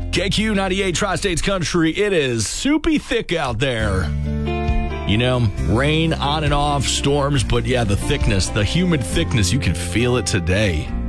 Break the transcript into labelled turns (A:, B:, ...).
A: KQ 98 Tri-States Country. It is soupy thick out there. You know, rain on and off, storms, but yeah, the thickness, the humid thickness, you can feel it today.